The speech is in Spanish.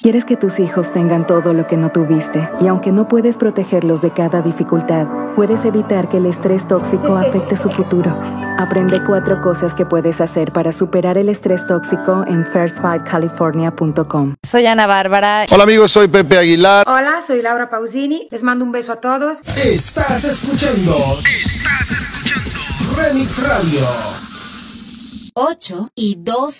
Quieres que tus hijos tengan todo lo que no tuviste, y aunque no puedes protegerlos de cada dificultad, puedes evitar que el estrés tóxico afecte su futuro. Aprende 4 cosas que puedes hacer para superar el estrés tóxico en first5california.com. Soy Ana Bárbara. Hola amigos, soy Pepe Aguilar. Hola, soy Laura Pausini. Les mando un beso a todos. Estás escuchando Remix Radio. 8 y 2